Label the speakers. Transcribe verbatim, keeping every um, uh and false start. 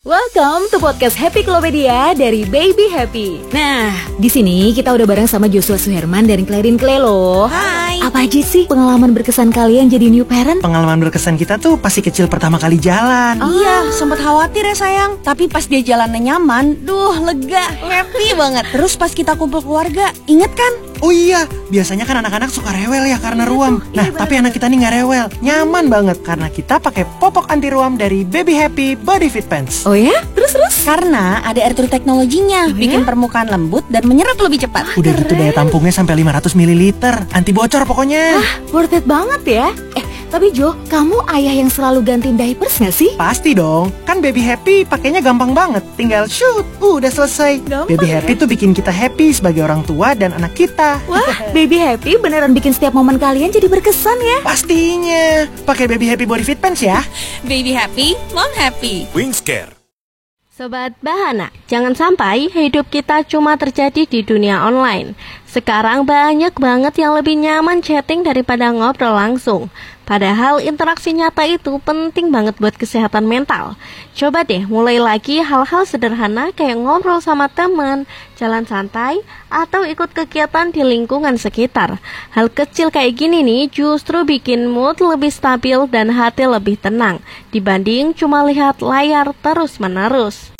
Speaker 1: Welcome to podcast Happy Klopedia dari Baby Happy. Nah, di sini kita udah bareng sama Joshua Suherman dan Clarin Clay loh.
Speaker 2: Hai.
Speaker 1: Apa aja sih pengalaman berkesan kalian jadi new parent?
Speaker 2: Pengalaman berkesan kita tuh pasti kecil pertama kali jalan.
Speaker 1: Oh.
Speaker 3: Iya, sempet khawatir ya sayang. Tapi pas dia jalannya nyaman, duh lega, happy banget. Terus pas kita kumpul keluarga, inget kan?
Speaker 2: Oh iya, biasanya kan anak-anak suka rewel ya karena
Speaker 1: Iya
Speaker 2: ruam.
Speaker 1: tuh, iya
Speaker 2: Nah,
Speaker 1: bener.
Speaker 2: tapi anak kita nih nggak rewel, nyaman banget karena kita pakai popok anti ruam dari Baby Happy Body Fit Pants.
Speaker 1: Oh ya? Terus-terus?
Speaker 3: Karena ada air true teknologinya,
Speaker 1: Oh,
Speaker 3: bikin
Speaker 1: ya?
Speaker 3: permukaan lembut dan menyerap lebih cepat.
Speaker 2: Udah gitu daya tampungnya sampai lima ratus mililiter, anti bocor pokoknya.
Speaker 1: Ah, worth it banget ya. Eh, tapi Jo, kamu ayah yang selalu gantiin diapers gak sih?
Speaker 2: Pasti dong, kan Baby Happy pakainya gampang banget, tinggal shoot, uh, udah selesai.
Speaker 1: Gampang
Speaker 2: Baby
Speaker 1: ya?
Speaker 2: Happy tuh bikin kita happy sebagai orang tua dan anak kita.
Speaker 1: Wah, Baby Happy beneran bikin setiap momen kalian jadi berkesan ya.
Speaker 2: Pastinya, pakai Baby Happy Body Fit Pants ya.
Speaker 3: Baby happy, mom happy.
Speaker 4: Wingscare.
Speaker 5: Sobat Bahana, jangan sampai hidup kita cuma terjadi di dunia online. Sekarang banyak banget yang lebih nyaman chatting daripada ngobrol langsung. Padahal interaksi nyata itu penting banget buat kesehatan mental. Coba deh mulai lagi hal-hal sederhana kayak ngobrol sama teman, jalan santai, atau ikut kegiatan di lingkungan sekitar. Hal kecil kayak gini nih justru bikin mood lebih stabil dan hati lebih tenang dibanding cuma lihat layar terus-menerus.